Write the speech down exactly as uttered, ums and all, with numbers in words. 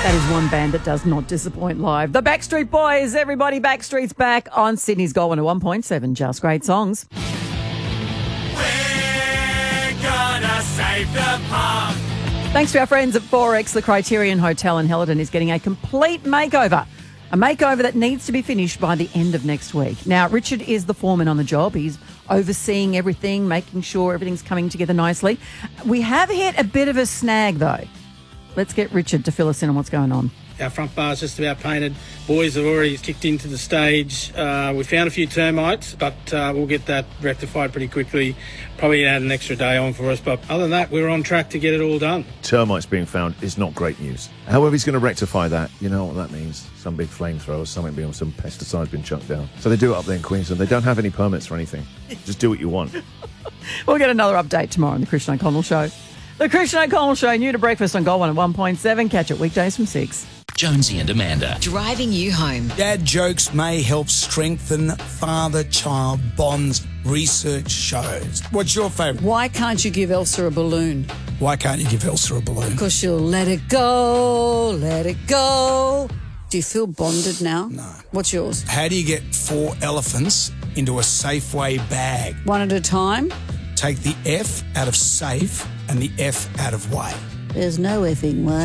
That is one band that does not disappoint live. The Backstreet Boys, everybody, Backstreet's back on Sydney's Gold one oh one point seven. Just great songs. We're gonna save the park. Thanks to our friends at four X, the Criterion Hotel in Hellerton is getting a complete makeover. A makeover that needs to be finished by the end of next week. Now, Richard is the foreman on the job. He's overseeing everything, making sure everything's coming together nicely. We have hit a bit of a snag, though. Let's get Richard to fill us in on what's going on. Our front bar's just about painted. Boys have already kicked into the stage. Uh, we found a few termites, but uh, we'll get that rectified pretty quickly. Probably add an extra day on for us, but other than that, we're on track to get it all done. Termites being found is not great news. However, he's going to rectify that. You know what that means. Some big flamethrower, something being, some pesticides being chucked down. So they do it up there in Queensland. They don't have any permits for anything. Just do what you want. We'll get another update tomorrow on the Christian O'Connell Show. The Christian O'Connell Show, new to breakfast on Gold one oh one point seven. Catch it weekdays from six. Jonesy and Amanda. Driving you home. Dad jokes may help strengthen father-child bonds, research shows. What's your favourite? Why can't you give Elsa a balloon? Why can't you give Elsa a balloon? Because she'll let it go, let it go. Do you feel bonded now? No. What's yours? How do you get four elephants into a Safeway bag? One at a time? Take the F out of safe and the F out of way. There's no effing way.